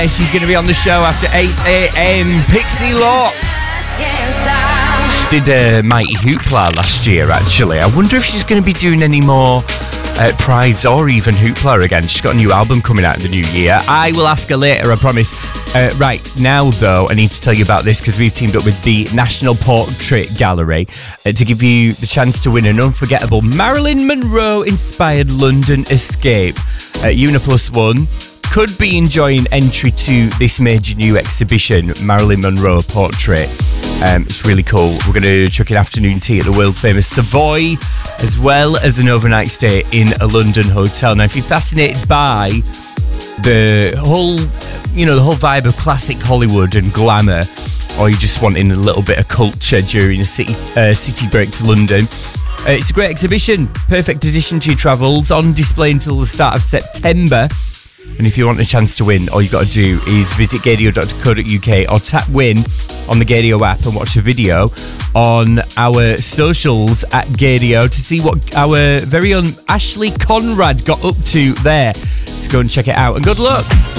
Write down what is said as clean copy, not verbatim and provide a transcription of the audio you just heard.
She's going to be on the show after 8 a.m. Pixie Lott. She did Mighty Hoopla last year, actually. I wonder if she's going to be doing any more Prides or even Hoopla again. She's got a new album coming out in the new year. I will ask her later, I promise. Right, now though, I need to tell you about this because we've teamed up with the National Portrait Gallery to give you the chance to win an unforgettable Marilyn Monroe-inspired London escape. You and a +1 could be enjoying entry to this major new exhibition, Marilyn Monroe Portrait. It's really cool. We're going to chuck an afternoon tea at the world famous Savoy, as well as an overnight stay in a London hotel. Now, if you're fascinated by the whole vibe of classic Hollywood and glamour, or you're just wanting a little bit of culture during a city break to London, it's a great exhibition. Perfect addition to your travels, on display until the start of September. And if you want a chance to win, all you've got to do is visit gadio.co.uk or tap win on the Gadio app and watch a video on our socials at Gadio to see what our very own Ashley Conrad got up to there. So go and check it out and good luck.